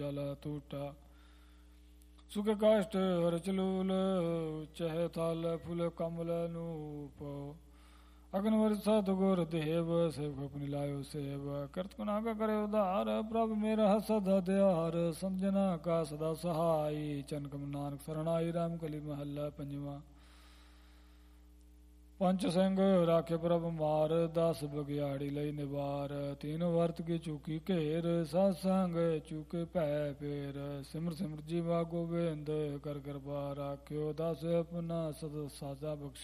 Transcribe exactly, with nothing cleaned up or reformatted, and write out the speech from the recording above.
ਜਲ ਟੂਟਾ ਸੁਖ ਕਾਸ਼ਟ ਹਰ ਚਲੂਲ ਚਹਿ ਥਲ ਫੁਲ ਕਮਲ ਨੂਪ ਅਗਨ ਵਰਸਾ ਗੁਰ ਦੇਵ ਸੇਵ ਆਪਣੀ ਲਾਇਓ ਸੇਵ ਕਰਤ ਗੁਨਾ ਕਾ ਕਰੇ ਉਧਾਰ ਪ੍ਰਭ ਮੇਰਾ ਸਦਾ ਦਿਆਰ ਸਮਝਨਾ ਕਾ ਸਦਾ ਸਹਾਈ ਚਨਕਮ ਨਾਨਕ ਸਰਣਾਈ ਰਾਮ ਕਲੀ ਮਹੱਲਾ ਪੰਜਵਾ ਪੰਚ ਸਿੰਘ ਰਾਖੇ ਪ੍ਰਭ ਮਾਰ ਦਸ ਬਗਿਆੜੀ ਲਈ ਨਿਵਾਰ ਤੀਨ ਵਰਤ ਕੀ ਚੁਕੀ ਘੇਰ ਸਤ ਸੰਗ ਚੁਕੇ ਭੈ ਫੇਰ ਸਿਮਰ ਸਿਮਰ ਜੀਵਾ ਗੋਬਿੰਦ ਕਰ ਕਿਰਪਾ ਰਾਖਿਓ ਦਸ ਆਪਣਾ ਸਦ ਸਾਜਾ ਬਖਸ਼